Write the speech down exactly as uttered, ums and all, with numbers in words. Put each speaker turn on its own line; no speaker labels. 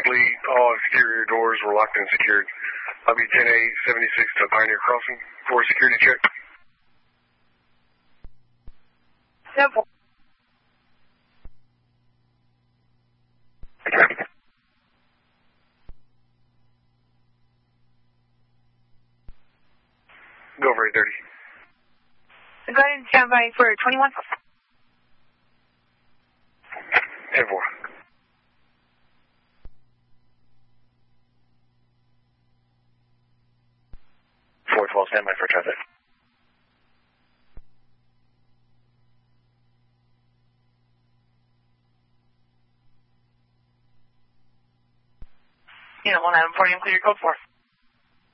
complete. All exterior doors were locked and secured. I'll be ten eight seventy-six to Pioneer Crossing for a security check.
Yep.
Go for eight thirty.
Go ahead and stand by for twenty-one.
ten four. four twelve, stand by for traffic.
You know, one item for you, clear your code for.